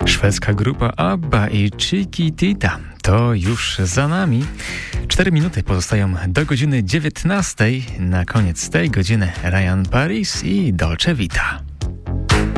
Szwedzka grupa ABBA i Chiquitita to już za nami. 4 minuty pozostają do godziny 19. Na koniec tej godziny Ryan Paris i Dolce Vita.